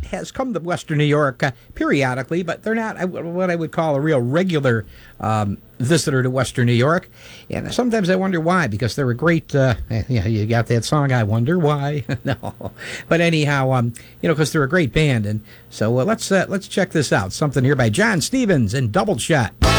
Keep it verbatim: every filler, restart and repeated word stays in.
has come to Western New York uh, periodically, but they're not uh, what I would call a real regular um, visitor to Western New York. And sometimes I wonder why, because they're a great, uh, yeah, you got that song, I Wonder Why. No. But anyhow, um, you know, because they're a great band. And so uh, let's uh, let's check this out. Something here by John Stevens and Double Shot.